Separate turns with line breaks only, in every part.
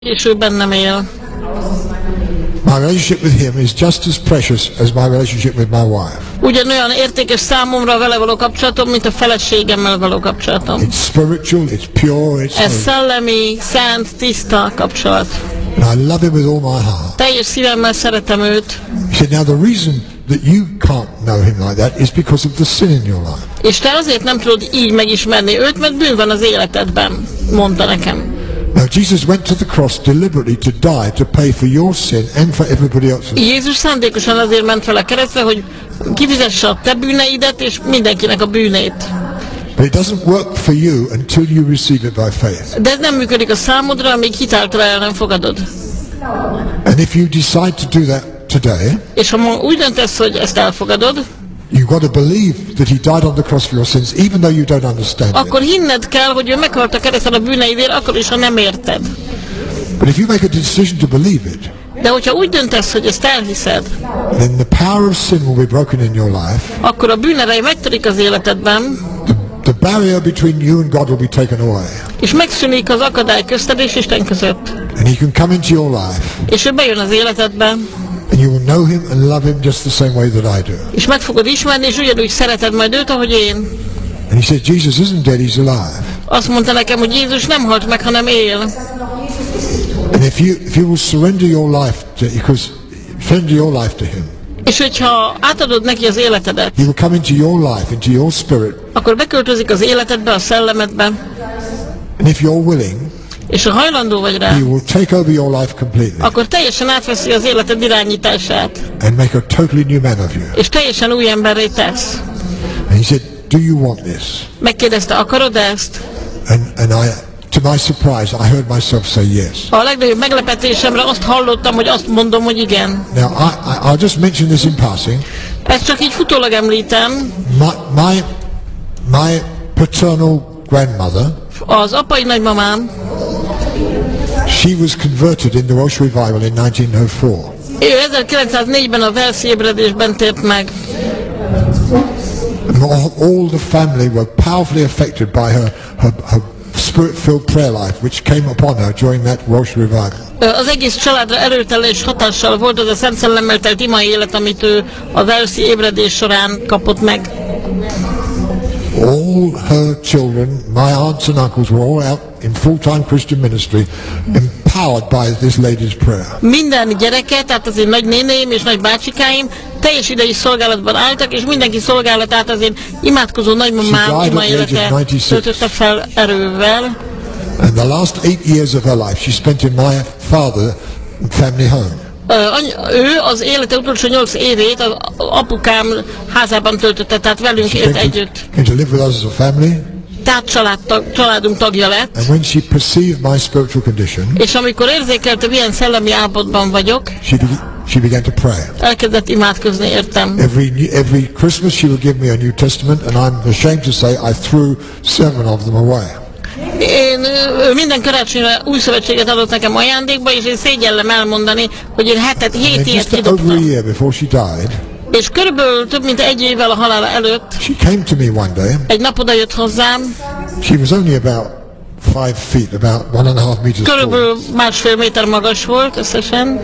és ő bennem él.
My relationship with him is just as precious as my relationship with my wife.
Ugyanolyan értékes számomra vele való kapcsolatom, mint a feleségemmel való kapcsolatom.
It's spiritual, it's pure, it's
Ez
holy.
szellemi, szent, tiszta kapcsolat.
And I love him with all my heart.
Teljes szívemmel szeretem őt.
He said, now the reason that you can't know him like that is because of the sin in your life.
És te azért nem tudod így megismerni őt, mert bűn van az életedben, mondta nekem.
Now Jesus went to the cross deliberately to die to pay for your sin and for everybody else's.
Jézus szándékosan azért ment fel a keresztre, hogy kifizesse a te bűneidet és mindenkinek a bűnét.
But it doesn't work for you until you receive it by faith.
De ez nem működik a számodra, amíg hitáltal el nem fogadod.
And if you decide to do that today,
És ha ma úgy döntesz, hogy ezt elfogadod,
you've got to believe that he died on the cross for your sins, even though you don't understand it.
akkor hinned kell, hogy ő meghalt a kereszten a bűneidért, akkor is, ha nem érted.
But if you make a decision to believe it,
De hogyha úgy döntesz, hogy ezt elhiszed,
then the power of sin will be broken in your life.
akkor a bűnerej megtörik az életedben,
The barrier between you and God will be taken away.
és megszűnik az akadály közted és Isten között.
And he can come into your life,
És ő bejön az életedbe,
and you will know him and love him just the same way that I do.
és meg fogod ismerni, és ugyanúgy szereted majd őt, ahogy én.
And he said, Jesus isn't dead, he's alive.
Azt mondta nekem, hogy Jézus nem halt meg, hanem él.
And if you will surrender your life to him,
És hogyha átadod neki az életedet,
he will come into your life, into your spirit.
akkor beköltözik az életedbe, a szellemedbe,
And if you're willing,
és ha hajlandó vagy rá,
he will take over your life completely
akkor teljesen átveszi az életed irányítását,
and make a totally new man of you.
és teljesen új emberré tesz.
And he said, do you want this?
Megkérdezte, akarod ezt?
And to my surprise, I heard myself say yes.
A legnagyobb meglepetésemre azt hallottam, hogy azt mondom, hogy igen.
Now, I'll just mention this in passing.
Ezt csak így futólag említem.
My paternal grandmother,
Az apai nagymamám,
she was converted in the Welsh revival in 1904.
ő 1904-ben a Walesi ébredésben tért meg.
And all the family were powerfully affected by her spirit-filled prayer life, which came upon her during that Welsh revival.
Az egész családra erőteljes hatással volt az a Szent Szellemmel telt imai élet, amit ő a Walesi ébredés során kapott meg.
All her children, my aunts and uncles, were all out in full-time Christian ministry, empowered by this lady's prayer.
Minden gyereke, tehát az én nagynéném és nagybácsikáim teljes idei szolgálatban álltak, és mindenki szolgálatát az én imádkozó nagymamám ima élete töltötte fel erővel.
And the last 8 years of her life she spent in my father family home.
Ő az élete utolsó 8 évét az apukám házában töltötte, tehát velünk élt együtt.
Came to live with us as a family.
Tehát családunk tagja lett.
And when she perceived my spiritual condition,
és amikor érzékelte, milyen szellemi állapotban vagyok,
she began to pray.
elkezdett imádkozni értem.
Every Christmas she would give me a New Testament, and I'm ashamed to say I threw 7 of them away.
Ő minden karácsonyra új szövetséget adott nekem ajándékba, és én szégyellem elmondani, hogy én 7 ilyet kidobtam. És körülbelül több mint 1 évvel a halála előtt
she came to me one day.
Egy nap oda jött hozzám.
She was only about 5 feet, about 1.5 meters
körülbelül 1,5 méter magas volt összesen.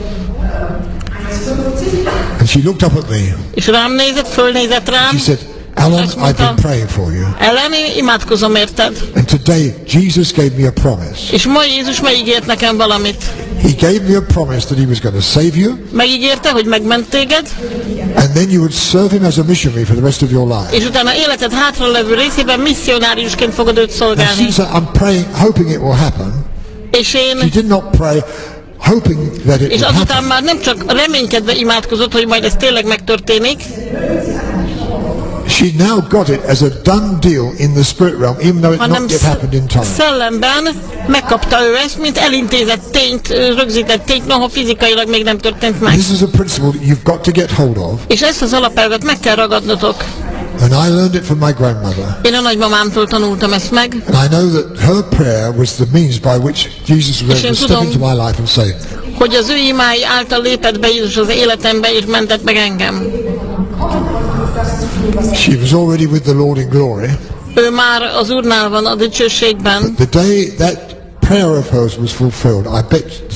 And she looked up at me.
És rám nézett, fölnézett rám.
She said, Alan, I've been praying for you.
Ellen, én imádkozom érted.
And today Jesus gave me a promise.
És ma Jézus megígért nekem valamit.
He gave me a promise that he was going to save you.
Megígérte, hogy megment téged.
And then you would serve him as a missionary for the rest of your life.
És utána életed hátralevő részében misszionáriusként fogod őt szolgálni.
And since I'm praying, hoping it will happen.
És én
she did not pray hoping that it
és
would
azután
happen.
már nem csak reménykedve imádkozott, hogy majd ez tényleg megtörténik.
She now got it as a done deal in the spirit realm, even though it not yet happened in time.
Szellemben megkapta ő ezt, mint elintézett tényt, rögzített tényt, noha fizikailag még nem történt meg.
This is a principle that you've got to get hold of.
És ezt az alapelvet meg kell ragadnotok.
And I learned it from my grandmother.
Én a nagymamámtól tanultam ezt meg.
And I know that her prayer was the means by which Jesus was able to step into my life and save me.
Hogy az ő imái által lépett be Jézus az életembe és mentett meg engem.
She was already with the Lord in glory.
Ő már az Úrnál van a dicsőségben.
The day that prayer of hers was fulfilled. I bet